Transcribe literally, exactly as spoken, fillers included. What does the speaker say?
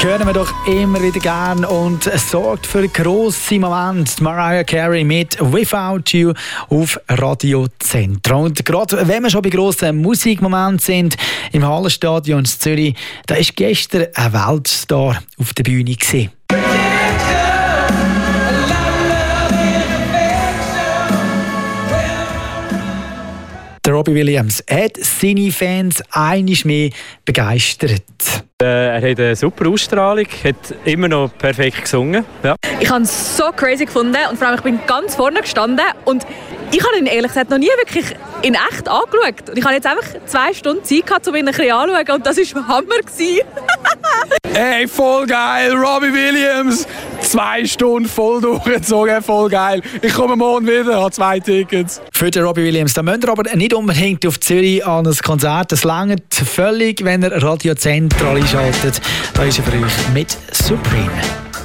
hören wir doch immer wieder gern und es sorgt für grosse Momente. Mariah Carey mit «Without You» auf Radio Zentrum. Und gerade wenn wir schon bei grossen Musikmomenten sind, im Hallenstadion in Zürich, da war gestern ein Weltstar auf der Bühne gewesen. Der Robbie Williams hat seine Fans einmal mehr begeistert. Er hat eine super Ausstrahlung, hat immer noch perfekt gesungen. Ja. Ich habe es so crazy gefunden und vor allem ich bin ganz vorne gestanden und ich habe ihn ehrlich gesagt noch nie wirklich in echt angeschaut. Und ich habe jetzt einfach zwei Stunden Zeit gehabt, um ihn ein bisschen anzuschauen und das war Hammer. Hey, voll geil, Robbie Williams! Zwei Stunden voll durchgezogen, voll geil. Ich komme morgen wieder, habe zwei Tickets. Für den Robbie Williams, da müsst ihr aber nicht unbedingt auf Zürich an ein Konzert. Das reicht völlig, wenn ihr Radio Zentral einschaltet. Da ist er für euch mit Supreme.